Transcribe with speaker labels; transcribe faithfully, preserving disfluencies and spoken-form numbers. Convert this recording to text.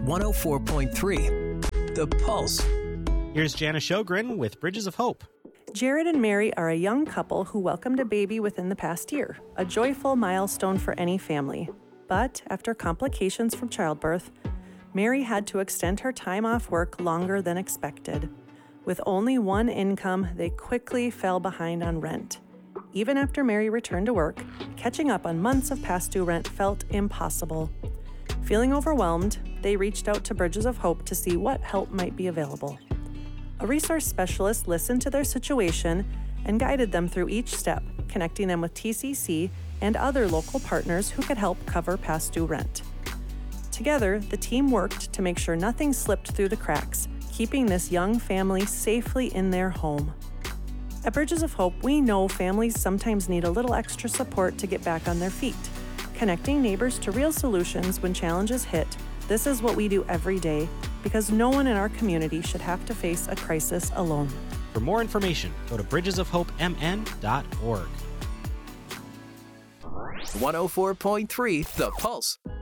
Speaker 1: one oh four point three, The Pulse.
Speaker 2: Here's Jana Sjogren with Bridges of Hope.
Speaker 3: Jared and Mary are a young couple who welcomed a baby within the past year, a joyful milestone for any family. But after complications from childbirth, Mary had to extend her time off work longer than expected. With only one income, they quickly fell behind on rent. Even after Mary returned to work, catching up on months of past due rent felt impossible. Feeling overwhelmed, they reached out to Bridges of Hope to see what help might be available. A resource specialist listened to their situation and guided them through each step, connecting them with T C C and other local partners who could help cover past due rent. Together, the team worked to make sure nothing slipped through the cracks, keeping this young family safely in their home. At Bridges of Hope, we know families sometimes need a little extra support to get back on their feet. Connecting neighbors to real solutions when challenges hit, this is what we do every day, because no one in our community should have to face a crisis alone.
Speaker 2: For more information, go to bridges of hope m n dot org.
Speaker 1: one oh four point three, The Pulse.